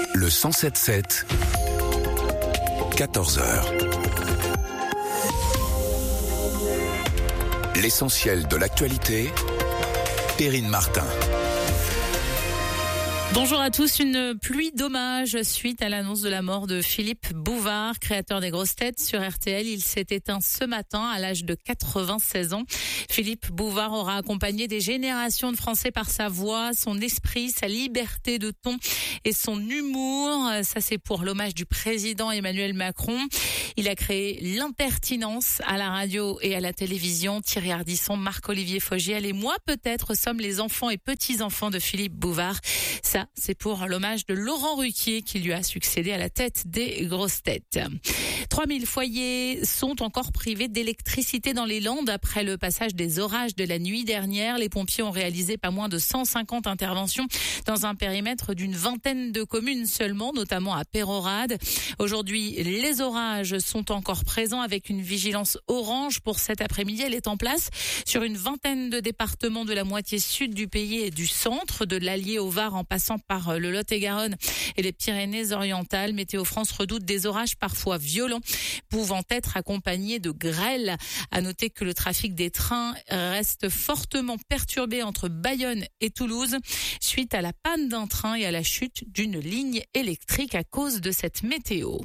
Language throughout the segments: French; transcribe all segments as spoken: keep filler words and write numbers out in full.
Le cent sept sept, quatorze heures. L'essentiel de l'actualité, Perrine Martin. Bonjour à tous. Une pluie d'hommages suite à l'annonce de la mort de Philippe Bouvard, créateur des grosses têtes sur R T L. Il s'est éteint ce matin à l'âge de quatre-vingt-seize ans. Philippe Bouvard aura accompagné des générations de Français par sa voix, son esprit, sa liberté de ton et son humour. Ça, c'est pour l'hommage du président Emmanuel Macron. Il a créé l'impertinence à la radio et à la télévision. Thierry Ardisson, Marc-Olivier Fogiel et moi, peut-être, sommes les enfants et petits-enfants de Philippe Bouvard. Ça, c'est pour l'hommage de Laurent Ruquier qui lui a succédé à la tête des grosses têtes. trois mille foyers sont encore privés d'électricité dans les Landes après le passage des orages de la nuit dernière. Les pompiers ont réalisé pas moins de cent cinquante interventions dans un périmètre d'une vingtaine de communes seulement, notamment à Peyrehorade. Aujourd'hui, les orages sont encore présents avec une vigilance orange pour cet après-midi. Elle est en place sur une vingtaine de départements de la moitié sud du pays et du centre, de l'Allier au Var en passant par le Lot-et-Garonne et les Pyrénées-Orientales. Météo France redoute des orages parfois violents, pouvant être accompagnés de grêles. À noter que le trafic des trains reste fortement perturbé entre Bayonne et Toulouse suite à la panne d'un train et à la chute d'une ligne électrique à cause de cette météo.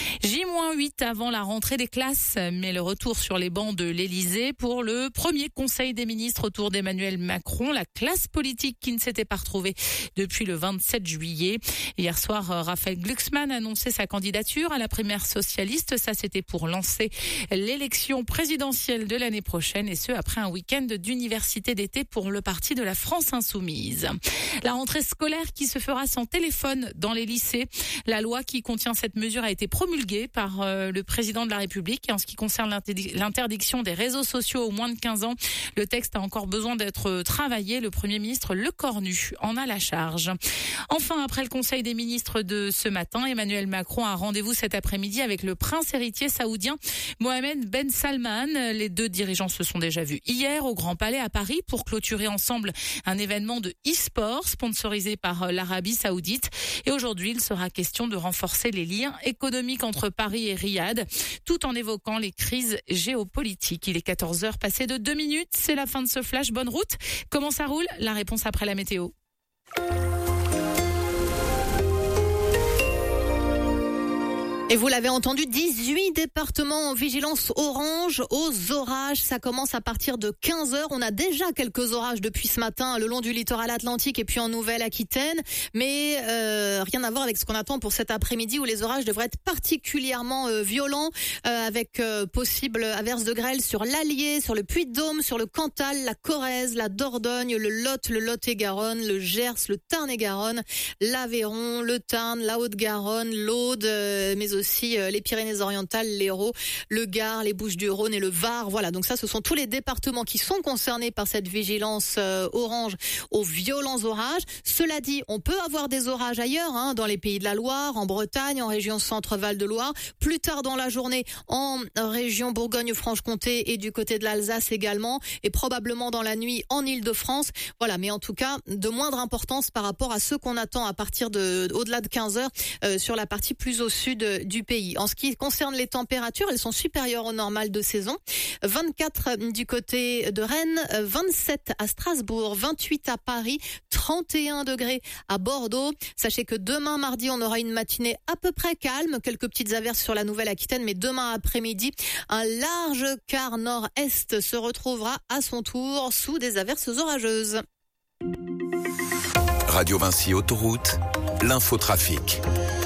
J huit avant la rentrée des classes, mais le retour sur les bancs de l'Élysée pour le premier conseil des ministres autour d'Emmanuel Macron, la classe politique qui ne s'était pas retrouvée depuis le vingt-sept juillet. Hier soir, Raphaël Glucksmann annonçait sa candidature à la primaire socialiste. Ça, c'était pour lancer l'élection présidentielle de l'année prochaine et ce, après un week-end d'université d'été pour le parti de la France insoumise. La rentrée scolaire qui se fera sans téléphone dans les lycées. La loi qui contient cette mesure a été promulguée par euh, le président de la République. Et en ce qui concerne l'interdiction des réseaux sociaux aux moins de quinze ans, le texte a encore besoin d'être travaillé. Le Premier ministre Lecornu en a la charge. Enfin, après le Conseil des ministres de ce matin, Emmanuel Macron a rendez-vous cet après-midi avec le prince héritier saoudien Mohamed Ben Salman. Les deux dirigeants se sont déjà vus hier au Grand Palais à Paris pour clôturer ensemble un événement de e-sport sponsorisé par l'Arabie Saoudite. Et aujourd'hui, il sera question de renforcer les liens économiques entre Paris et Riyad, tout en évoquant les crises géopolitiques. Il est quatorze heures passées de deux minutes. C'est la fin de ce flash. Bonne route. Comment ça roule? La réponse après la météo. Et vous l'avez entendu, dix-huit départements en vigilance orange aux orages. Ça commence à partir de quinze heures. On a déjà quelques orages depuis ce matin le long du littoral atlantique et puis en Nouvelle-Aquitaine. Mais euh, rien à voir avec ce qu'on attend pour cet après-midi où les orages devraient être particulièrement euh, violents euh, avec euh, possible averse de grêle sur l'Allier, sur le Puy-de-Dôme, sur le Cantal, la Corrèze, la Dordogne, le Lot, le Lot-et-Garonne, le Gers, le Tarn-et-Garonne, l'Aveyron, le Tarn, la Haute-Garonne, l'Aude, euh, mais aussi euh, les Pyrénées-Orientales, l'Hérault, le Gard, les Bouches-du-Rhône et le Var. Voilà, donc ça, ce sont tous les départements qui sont concernés par cette vigilance euh, orange aux violents orages. Cela dit, on peut avoir des orages ailleurs, hein, dans les pays de la Loire, en Bretagne, en région Centre-Val de Loire. Plus tard dans la journée, en région Bourgogne-Franche-Comté et du côté de l'Alsace également, et probablement dans la nuit en Île-de-France. Voilà, mais en tout cas, de moindre importance par rapport à ceux qu'on attend à partir de au-delà de quinze heures euh, sur la partie plus au sud euh, du pays. En ce qui concerne les températures, elles sont supérieures au normal de saison. vingt-quatre du côté de Rennes, vingt-sept à Strasbourg, vingt-huit à Paris, trente et un degrés à Bordeaux. Sachez que demain mardi, on aura une matinée à peu près calme, quelques petites averses sur la Nouvelle-Aquitaine, mais demain après-midi, un large quart nord-est se retrouvera à son tour sous des averses orageuses. Radio Vinci Autoroute, l'infotrafic.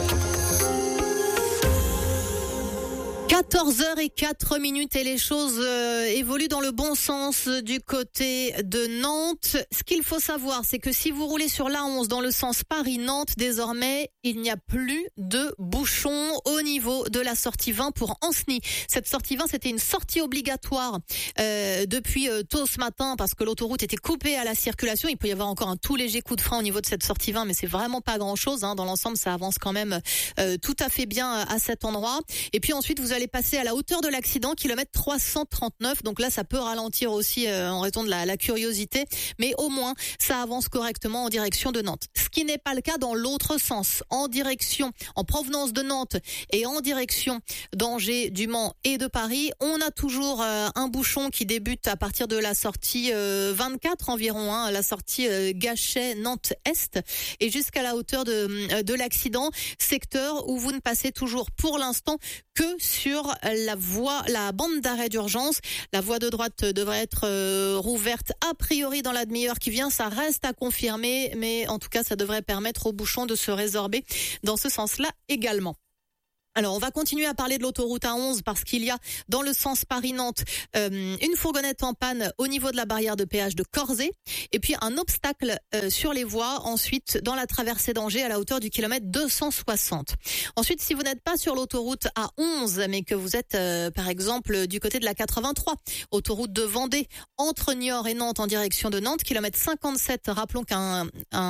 quatorze heures zéro quatre minutes et les choses euh, évoluent dans le bon sens du côté de Nantes. Ce qu'il faut savoir, c'est que si vous roulez sur l'A onze dans le sens Paris-Nantes, désormais, il n'y a plus de bouchons au niveau de la sortie vingt pour Ancenis. Cette sortie vingt, c'était une sortie obligatoire euh, depuis euh, tôt ce matin parce que l'autoroute était coupée à la circulation. Il peut y avoir encore un tout léger coup de frein au niveau de cette sortie vingt, mais c'est vraiment pas grand-chose. Hein. Dans l'ensemble, ça avance quand même euh, tout à fait bien à cet endroit. Et puis ensuite, vous allez passer passer à la hauteur de l'accident, kilomètre trois cent trente-neuf. Donc là, ça peut ralentir aussi euh, en raison de la, la curiosité, mais au moins, ça avance correctement en direction de Nantes. Ce qui n'est pas le cas dans l'autre sens, en direction, en provenance de Nantes et en direction d'Angers, du Mans et de Paris. On a toujours euh, un bouchon qui débute à partir de la sortie euh, vingt-quatre environ, hein, la sortie euh, Gachet-Nantes-Est et jusqu'à la hauteur de, euh, de l'accident, secteur où vous ne passez toujours pour l'instant que sur la voie, la bande d'arrêt d'urgence. La voie de droite devrait être euh, rouverte a priori dans la demi-heure qui vient. Ça reste à confirmer, mais en tout cas, ça devrait permettre aux bouchons de se résorber dans ce sens-là également. Alors, on va continuer à parler de l'autoroute A onze parce qu'il y a, dans le sens Paris-Nantes, euh, une fourgonnette en panne au niveau de la barrière de péage de Corzé et puis un obstacle euh, sur les voies, ensuite dans la traversée d'Angers à la hauteur du kilomètre deux cent soixante. Ensuite, si vous n'êtes pas sur l'autoroute A onze, mais que vous êtes, euh, par exemple, du côté de la quatre-vingt-trois, autoroute de Vendée, entre Niort et Nantes en direction de Nantes, kilomètre cinquante-sept, rappelons qu'un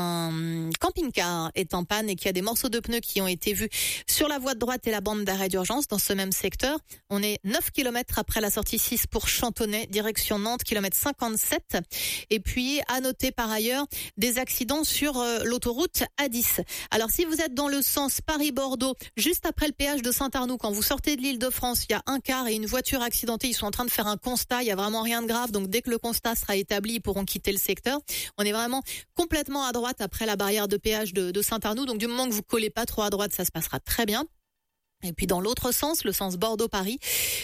un camping-car est en panne et qu'il y a des morceaux de pneus qui ont été vus sur la voie de droite et la bande d'arrêt d'urgence dans ce même secteur. On est neuf kilomètres après la sortie six pour Chantonnay, direction Nantes, kilomètre cinquante-sept. Et puis, à noter par ailleurs, des accidents sur euh, l'autoroute A dix. Alors, si vous êtes dans le sens Paris-Bordeaux, juste après le péage de Saint-Arnoux, quand vous sortez de l'Île-de-France, il y a un car et une voiture accidentée. Ils sont en train de faire un constat. Il y a vraiment rien de grave. Donc, dès que le constat sera établi, ils pourront quitter le secteur. On est vraiment complètement à droite après la barrière de péage de, de Saint-Arnoux. Donc, du moment que vous collez pas trop à droite, ça se passera très bien. Et puis dans l'autre sens, le sens Bordeaux-Paris,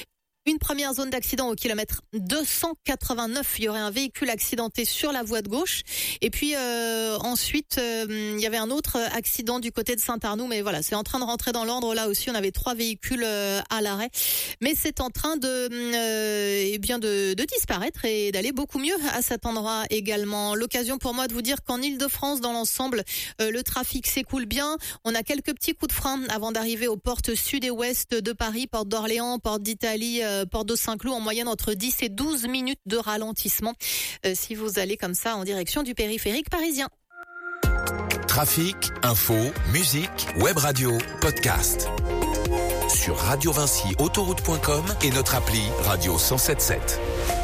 une première zone d'accident au kilomètre deux cent quatre-vingt-neuf. Il y aurait un véhicule accidenté sur la voie de gauche. Et puis euh, ensuite, euh, il y avait un autre accident du côté de Saint-Arnoux. Mais voilà, c'est en train de rentrer dans l'ordre. Là aussi, on avait trois véhicules euh, à l'arrêt. Mais c'est en train de, euh, eh bien de, de disparaître et d'aller beaucoup mieux à cet endroit également. L'occasion pour moi de vous dire qu'en Île-de-France, dans l'ensemble, euh, le trafic s'écoule bien. On a quelques petits coups de frein avant d'arriver aux portes sud et ouest de Paris, porte d'Orléans, porte d'Italie, euh, porte de Saint-Cloud, en moyenne entre dix et douze minutes de ralentissement euh, si vous allez comme ça en direction du périphérique parisien. Trafic, info, musique, web radio, podcast. Sur Radio Vinci Autoroute point com et notre appli Radio cent soixante-dix-sept.